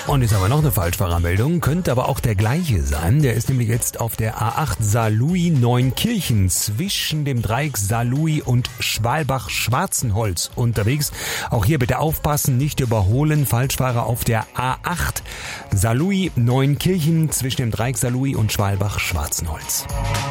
Und jetzt haben wir noch eine Falschfahrermeldung, könnte aber auch der gleiche sein. Der ist nämlich jetzt auf der A8 Saarlouis-Neunkirchen zwischen dem Dreieck Saarlouis und Schwalbach-Schwarzenholz unterwegs. Auch hier bitte aufpassen, nicht überholen. Falschfahrer auf der A8 Saarlouis-Neunkirchen zwischen dem Dreieck Saarlouis und Schwalbach-Schwarzenholz.